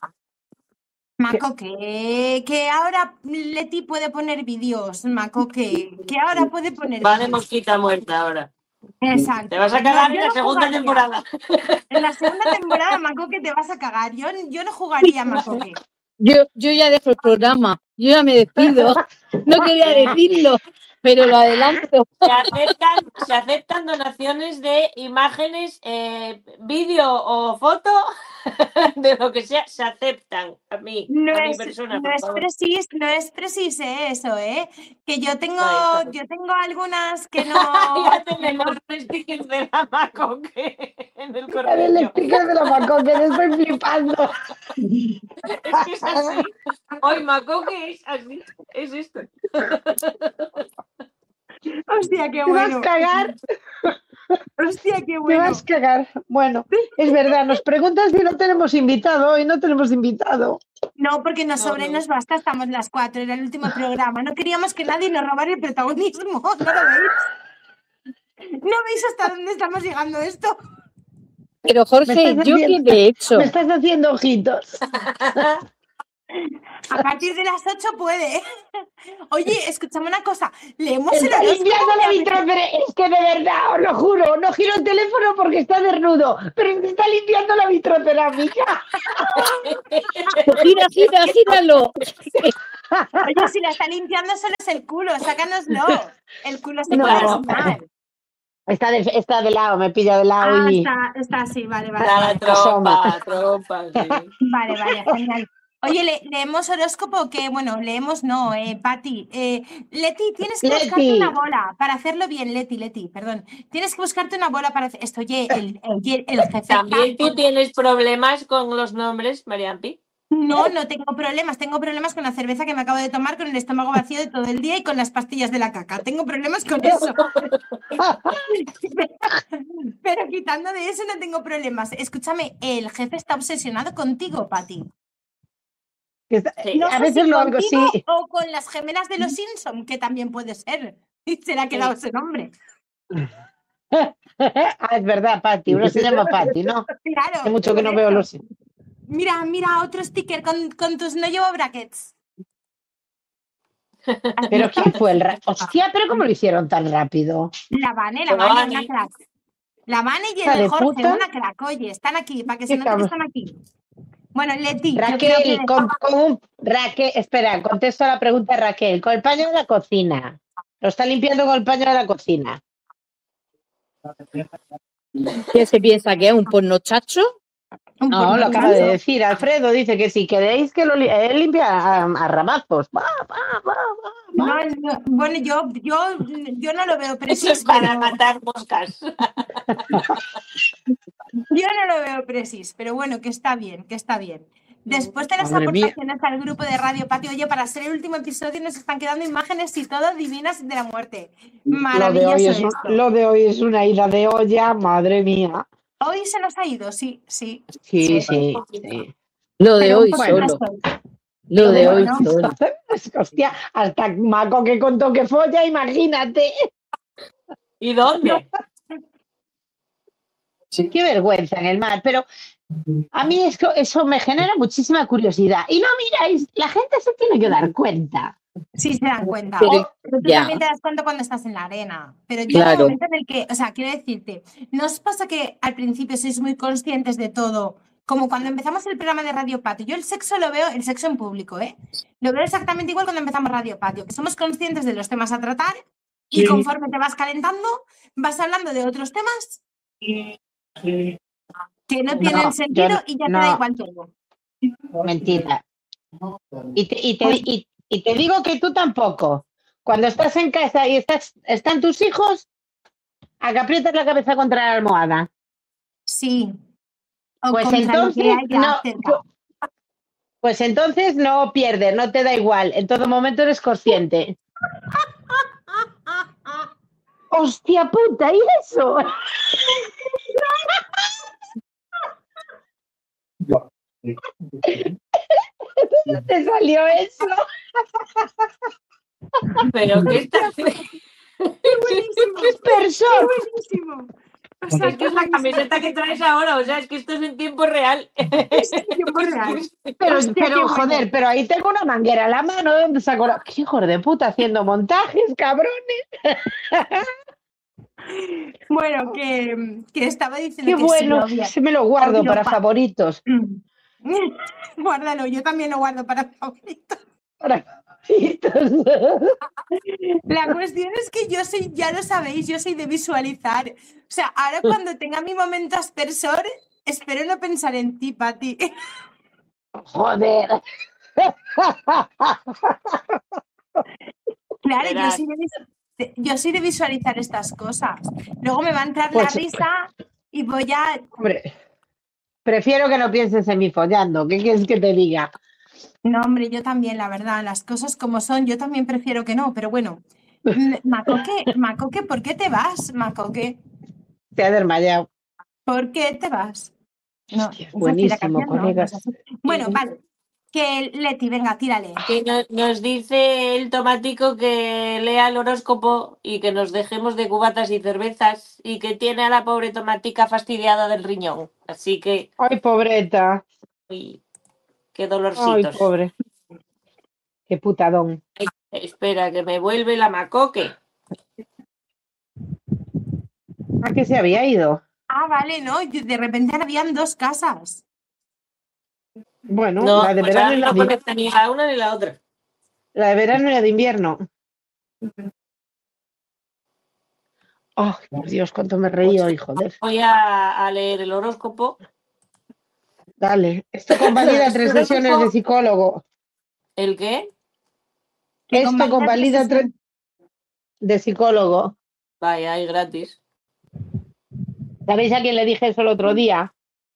Maco, que ahora Leti puede poner vídeos, Maco, que ahora puede poner Va de vídeos. mosquita muerta ahora. Exacto. Te vas a cagar Yo en la no segunda jugaría. temporada. En la segunda temporada, Macoque, te vas a cagar. Yo no jugaría, Macoque. Yo ya dejo el programa. Yo ya me despido. No quería decirlo, pero lo adelanto. Se aceptan donaciones de imágenes, vídeo o foto, de lo que sea, se aceptan a mí, No a mi es, persona, no por es favor. preciso eso, ¿eh? Que yo tengo Ahí está. algunas que no... Ya tenemos los stickers de la Macoque en el El corrillo. sticker de la Macoque, estoy flipando. Es que es así. Hoy Macoque es así. Es esto. Hostia, qué Te vas bueno. a cagar. Hostia, qué Te bueno. vas a cagar. Bueno, es verdad, nos preguntas si no tenemos invitado. Hoy no tenemos invitado. No, porque nos No, sobra y no. nos basta, estamos las 4, era el último programa. No queríamos que nadie nos robara el protagonismo, ¿no lo veis? ¿No veis hasta dónde estamos llegando esto? Pero Me Jorge, estás yo haciendo- qué he hecho. Me estás haciendo ojitos. A partir de las 8 puede. Oye, escúchame una cosa. Leemos el Está horóscopo. limpiando la vitropera. Es que de verdad, os lo juro, no giro el teléfono porque está desnudo, pero es que está limpiando la vitrocerámica. Gíralo. Oye, si la está limpiando solo es el culo, sácanoslo. El culo se No. puede enseñar. Está de lado, me pilla de lado Ah, y... está así, vale. La Asoma. trompa, sí. Vale, genial. Oye, leemos horóscopo que, bueno, leemos no, Pati. Leti, tienes que buscarte Leti. una bola para hacerlo bien, Leti, perdón. Tienes que buscarte una bola para hacer esto. Oye, el jefe. ¿También tú tienes problemas con los nombres, Mariampi? No tengo problemas. Tengo problemas con la cerveza que me acabo de tomar, con el estómago vacío de todo el día y con las pastillas de la caca. Tengo problemas con eso. Pero quitando de eso no tengo problemas. Escúchame, el jefe está obsesionado contigo, Pati. Sí. No A sé veces si lo hago, contigo sí. o con las gemelas de los Simpson, que también puede ser. Y se le ha quedado ese nombre. Es verdad, Pati, uno se llama Pati, ¿no? Claro. Hace mucho que no por veo eso. los... Mira, otro sticker con tus no llevo brackets. Pero ¿quién fue el Hostia, pero ¿cómo lo hicieron tan rápido? La Vane, Vane. una crack. La Vane y Hija el de de Jorge, puta. una crack. Oye, están aquí, para que se Qué note que cabrón. están aquí. Bueno, Leti, yo creo Raquel, que... Raquel, espera, contesto a la pregunta de Raquel. Con el paño de la cocina. Lo está limpiando con el paño de la cocina. ¿Qué se piensa que es un porno chacho? No, lo acaba de decir. Alfredo dice que si queréis que él limpia a ramazos. Va. No, bueno, yo no lo veo Eso preciso. es para matar moscas. Yo no lo veo preciso, pero bueno, que está bien. Después de las Madre mía. aportaciones al grupo de Radio Patio, oye, para ser el último episodio nos están quedando imágenes y todo divinas de la muerte. Maravilloso esto. Lo de hoy es una ida de olla, madre mía. Hoy se nos ha ido, sí. Sí. Lo de Pero hoy un poco solo. esto. Lo de hoy Bueno. solo. Hostia, hasta Maco que contó que folla, imagínate. ¿Y dónde? Qué vergüenza en el mar, pero a mí eso me genera muchísima curiosidad. Y no miráis, la gente se tiene que dar cuenta. Sí, se dan cuenta. Pero Pero tú ya. también te das cuenta cuando estás en la arena. Pero llega Claro. un momento en el que, o sea, quiero decirte, ¿no os pasa que al principio sois muy conscientes de todo? Como cuando empezamos el programa de Radio Patio. Yo el sexo lo veo, el sexo en público, lo veo exactamente igual cuando empezamos Radio Patio, que somos conscientes de los temas a tratar y conforme te vas calentando, vas hablando de otros temas que no tienen sentido y ya te da igual todo. Mentira. Y te digo que tú tampoco. Cuando estás en casa y están tus hijos, a que aprietas la cabeza contra la almohada. Sí. O Pues contra entonces, lo que haya cerca. pues entonces no pierdes, no te da igual. En todo momento eres consciente. ¡Hostia puta! ¿Y eso? ¿Dónde te salió eso? ¿Pero qué está Buenísimo. Dispersor. Buenísimo. O sea, Es que es la camiseta que traes ahora, o sea, es que esto es en tiempo real. es en tiempo real. Pero, Hostia, qué bueno. joder, pero ahí tengo una manguera en la mano. ¿De dónde saco la...? ¡Qué hijos de puta haciendo montajes, cabrones! Bueno, que estaba diciendo ¡Qué que bueno! sí, Se me lo guardo obvio, para favoritos. Guárdalo, yo también lo guardo para favoritos. Para favoritos. La cuestión es que yo soy, ya lo sabéis, yo soy de visualizar. O sea, ahora cuando tenga mi momento aspersor, espero no pensar en ti, Pati. Joder. Claro, Verás. yo soy de visualizar estas cosas. Luego me va a entrar Pues- la risa y voy a... Hombre, prefiero que no pienses en mí follando. ¿Qué quieres que te diga? No, hombre, yo también, la verdad, las cosas como son, yo también prefiero que no, pero bueno. Macoque, ¿por qué te vas, Macoque? Te ha desmayado. ¿Por qué te vas? No, Hostia, es así, buenísimo, la canción, no, colegas. no es así. Bueno, vale. Que Leti, venga, tírale. Que nos dice el tomatico que lea el horóscopo y que nos dejemos de cubatas y cervezas y que tiene a la pobre tomatica fastidiada del riñón. Así que... Ay, pobreta. uy, Qué Ay, dolorcitos. pobre. Qué putadón. Espera, que me vuelve la macoque. ¿A qué se había ido? Ah, vale, no. De repente habían dos casas. Bueno, No, la de pues verano ahora y no conecta ni la una ni la otra. la de verano y la de invierno. Ay, por Dios, cuánto me reí hoy, joder. Voy a leer el horóscopo. Dale, esto convalida 3 sesiones de psicólogo. ¿El qué? Que Esto convalida 3 de psicólogo. Vaya, hay gratis. ¿Sabéis a quién le dije eso el otro día?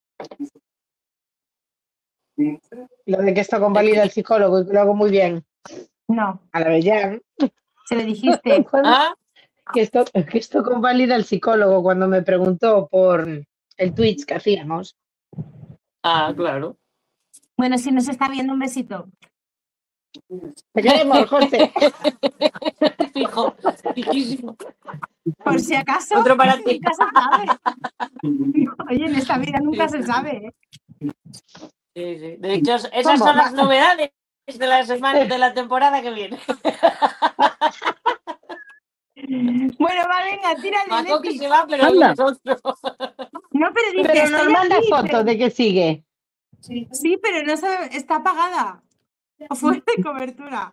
Lo de que esto convalida el psicólogo y que lo hago muy bien. No, A la Bellán. se lo dijiste. Ah, Que esto convalida el psicólogo cuando me preguntó por el Twitch que hacíamos. claro. Bueno, si nos está viendo, un besito. Te queremos, José. Fijo, fijísimo. Por si acaso, Otro para ti. nunca se sabe. Oye, en esta vida nunca se sabe, ¿eh? Sí, sí. De hecho, esas ¿Cómo? son las novedades de la semana, de la temporada que viene. Bueno, va, venga, tírale, Macoque Leti. se va, pero Anda. nosotros. No, pero dice, Pero nos estoy manda aquí, fotos de que sigue. Sí, pero no sabe, está apagada. O fuerte cobertura.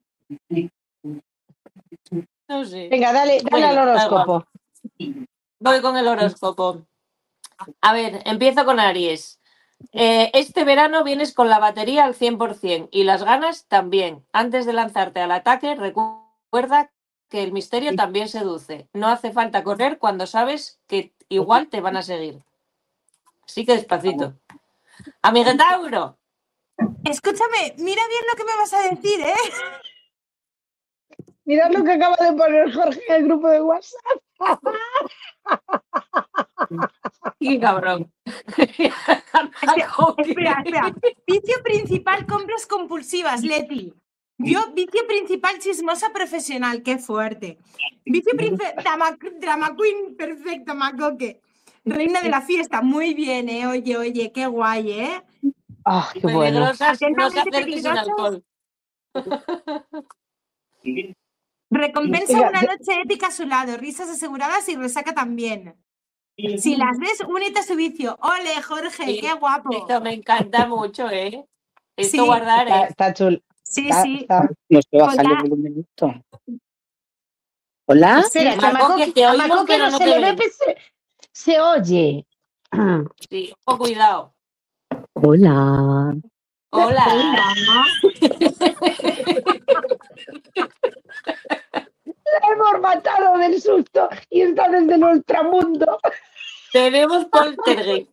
No sé. Venga, dale Bueno, al horóscopo. Voy con el horóscopo. A ver, empiezo con Aries. Este verano vienes con la batería al 100% y las ganas también. Antes de lanzarte al ataque, recuerda que el misterio también seduce. No hace falta correr cuando sabes que igual te van a seguir. Así que despacito. Amiga Tauro. Escúchame, mira bien lo que me vas a decir, ¿eh? Mirad lo que acaba de poner Jorge en el grupo de WhatsApp. ¡Qué cabrón! Espera. Vicio principal, compras compulsivas, Leti. Yo, vicio principal, chismosa profesional, qué fuerte. Vicio principal, drama queen, perfecto, Macoque. Reina de la fiesta, muy bien, ¿eh? Oye, qué guay, ¿eh? Ah, qué bueno. Peligrosas, no se Atentamente acerque sin alcohol. Recompensa Oiga, una noche épica a su lado, risas aseguradas y resaca también. Si las ves, únete a su vicio. ¡Ole, Jorge! Sí, ¡Qué guapo! esto me encanta mucho, ¿eh? Esto Sí. guardar, ¿eh? Está chulo. Sí, Está- sí. está- No sé bajarle Hola. el volumen a esto. ¿Hola? Espera, Sí, que a Macoque, te a oímos, Macoque pero no no se te le ve, vemos. se oye. Sí, ojo, cuidado. Hola. Hola. La hemos matado del susto y está desde el ultramundo. Tenemos poltergeist.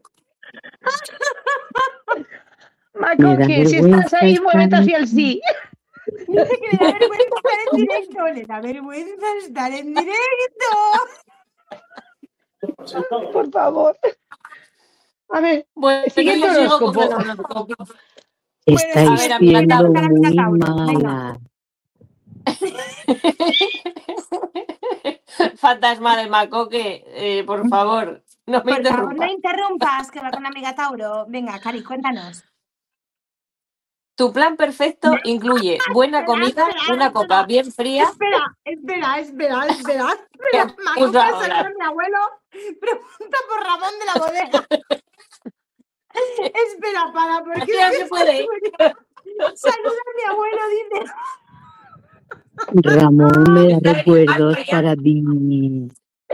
Macoque, si estás ahí, muévete hacia el sí. Dice que le da vergüenza estar en directo. Le da vergüenza estar en directo. Por favor. A ver, Bueno, siguiente yo sigo con horóscopo. el horóscopo. Estáis a ver, amiga siendo Tauro. muy Venga. mala. Fantasma de Macoque, por favor, no me Por favor, no interrumpas. interrumpas, que va con amiga Tauro. Venga, Cari, cuéntanos. Tu plan perfecto incluye buena comida, una copa bien fría. Espera. ¿Qué Macoque, puso ahora? saluda a mi abuelo. Pregunta por Ramón de la bodega. Espera, porque Así no se puede. saluda a mi abuelo, dice. Ramón me da recuerdos para ti.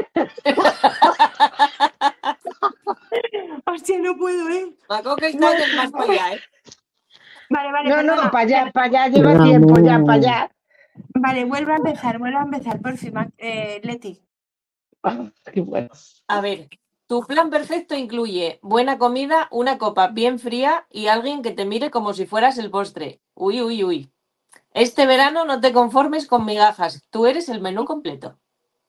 Hostia, no puedo, ¿eh? Macoque está en el más para allá, ¿eh? Vale, No, perdona. para allá lleva tiempo, ya, para allá. Vale, vuelvo a empezar, por fin, Leti. Ah, qué bueno. A ver, tu plan perfecto incluye buena comida, una copa bien fría y alguien que te mire como si fueras el postre. Uy. Este verano no te conformes con migajas, tú eres el menú completo.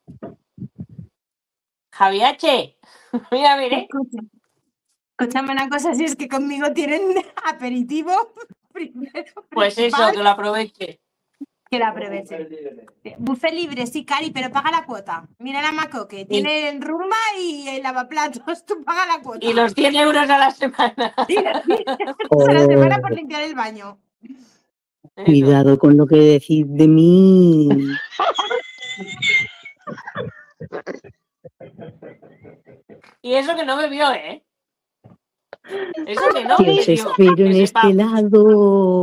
Javiache, mira, mire. Escúchame una cosa, si es que conmigo tienen aperitivo primero. Pues eso, principal. que lo aproveche. Que la aproveche. Buffet libre, sí, Cari, pero paga la cuota. Mira la Macoque, tiene el rumba y el lavaplatos, tú paga la cuota. Y los 100 euros a la semana. Y los 100 euros a la semana por limpiar el baño. Eso. Cuidado con lo que decís de mí. Y eso que no bebió, ¿eh? Eso que no Que os bebió. espero en que este lado.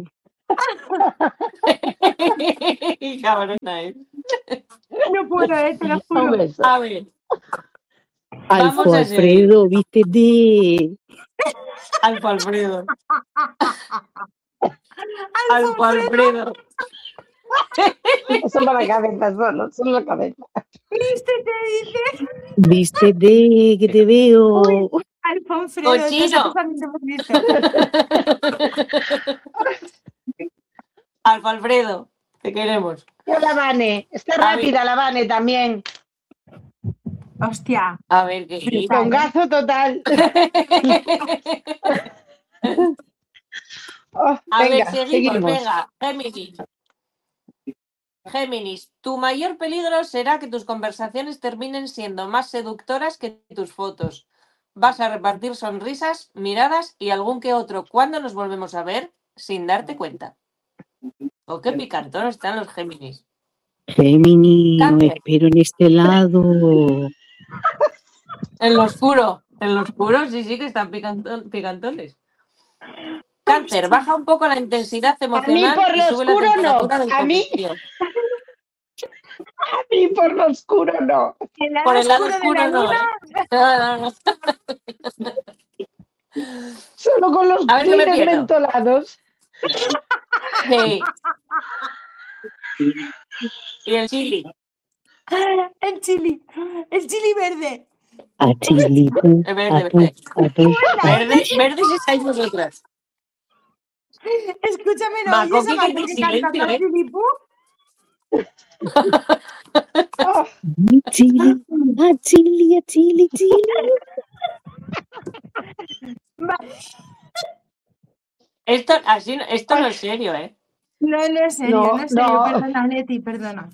Cabrona, ¿eh? No puedo, te lo Un juro. beso. A ver, Alfo Vamos a seguir. Alfredo, vístete. Alfa Alfredo. Alfa Alfredo. Son la cabeza solo, son la cabeza. ¿Viste? Te dice Vístete, que te veo. Alfonfredo. Cochino. Nosotros también te hemos visto. Alfa Alfredo, te queremos. Yo la Vane, está A ver. rápida la Vane también. Hostia. A ver qué. Pongazo total. Oh, A ver, venga, seguimos. Venga, Géminis, tu mayor peligro será que tus conversaciones terminen siendo más seductoras que tus fotos. Vas a repartir sonrisas, miradas y algún que otro cuando nos volvemos a ver sin darte cuenta. Oh, qué picantones están los Géminis. Géminis, Cáncer. espero en este lado. En lo oscuro, sí que están picantones. Cáncer, baja un poco la intensidad emocional por y lo sube la oscuro no. temperatura del A mí- coqueteo. A mí por lo oscuro no. Por el lado de la oscuro no, luna. ¿eh? No. Solo con los A ver, que me clines pierdo. mentolados. Sí. Y el chili. El chili verde. A chilito, El verde, a tu, verde. a tu. Verde si estáis vosotras. Escúchame, ¿no Maco, oyes a ¿qué Maco quieres que canta silencio, con eh? Chili Pú? Oh, A chili, a chili, a chili, chili. Esto no es serio, ¿eh? No es serio, No, no es serio. no. Perdona, Leti, perdona.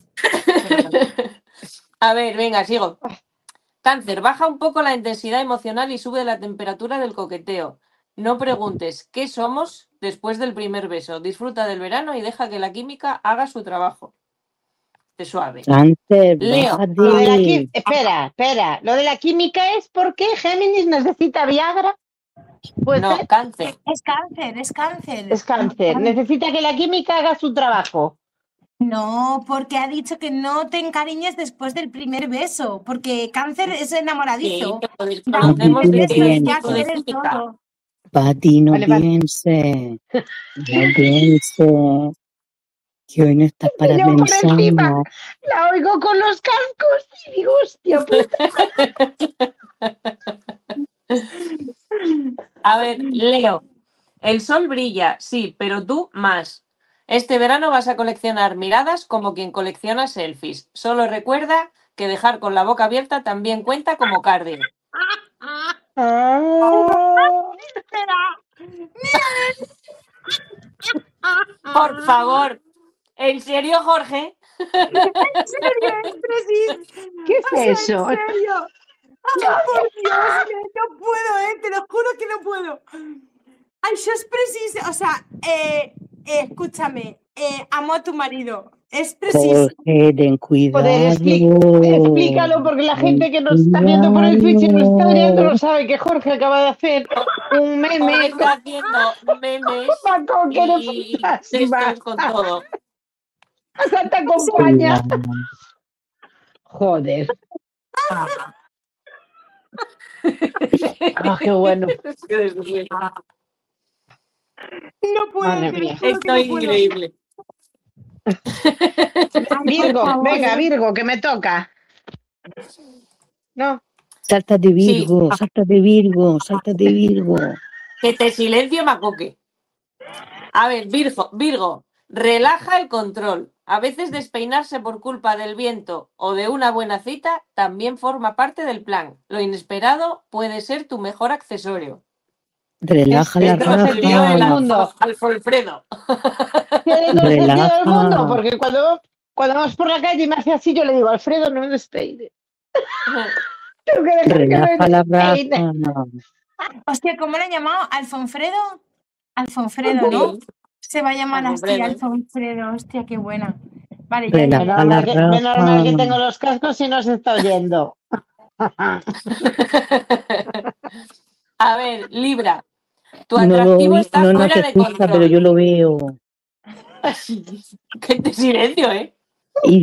A ver, venga, sigo. Cáncer, baja un poco la intensidad emocional y sube la temperatura del coqueteo. No preguntes qué somos después del primer beso. Disfruta del verano y deja que la química haga su trabajo. De suave. Cáncer, Leo. Lo de la bájate. espera. Lo de la química es porque Géminis necesita Viagra. Pues No, Cáncer. Es cáncer, es cáncer. es cáncer. Necesita que la química haga su trabajo. No, porque ha dicho que no te encariñes después del primer beso, porque cáncer es enamoradizo. Sí, pero Da desconocemos un de primer qué beso y ya tipo de quieres química. todo. Pati, no Vale, vale. piense. No piense. Que hoy no estás para Yo por pensar. encima la oigo con los cascos y digo, hostia puta. A ver, Leo. El sol brilla, sí, pero tú más. Este verano vas a coleccionar miradas como quien colecciona selfies. Solo recuerda que dejar con la boca abierta también cuenta como cardio. Por favor. ¿En serio, Jorge? ¿En serio? Es preciso. ¿Qué es eso? ¿En serio? ¡Ay, por Dios! No puedo, te lo juro que no puedo. Ay, eso es preciso. O sea, escúchame, amo a tu marido. Es preciso. Jorge, ten cuidado. Joder, explícalo porque la gente que nos está viendo por el Twitch y nos está viendo no sabe que Jorge acaba de hacer un Jorge meme está haciendo memes con que no y fantasma. textos con todo. Santa acompaña. Cuidado. Joder. Ah, qué bueno. No puedo, Madre te lo mía. juro que Estoy no puedo. increíble. Virgo, venga, Virgo, que me toca. No. Sáltate Virgo, sáltate Virgo, sáltate Virgo. Que te silencio, Macoque. A ver, Virgo, relaja el control. A veces despeinarse por culpa del viento o de una buena cita también forma parte del plan. Lo inesperado puede ser tu mejor accesorio. Relaja la todo el sentido del raja. mundo. Alfredo. Tiene todo el sentido del Relaja. mundo, porque cuando vamos por la calle y me hace así, yo le digo, Alfredo, no me despeine. Tengo que dejar que Relaja me la despeine. raja. Hostia, ¿cómo le han llamado? ¿Alfonfredo? Alfonfredo, ¿no? Sí. Se va a llamar así, Alfonfredo. Alfonfredo. Hostia, qué buena. Vale, ya, Relaja ya. la Menos mal que raja. tengo los cascos y no se está oyendo. A ver, Libra. Tu No lo atractivo oí, está no fuera te de escucha, pero control. yo lo veo. Qué silencio, ¿eh? Y